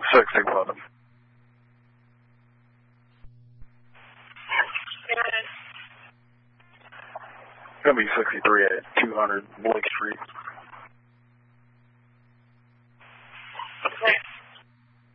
61. Gonna be 63 at 200 Blake Street.